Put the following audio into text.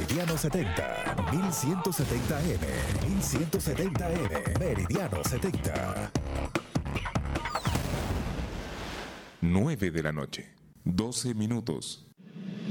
Meridiano 70, 1170M, 1170M, Meridiano 70. 9 de la noche, 12 minutos.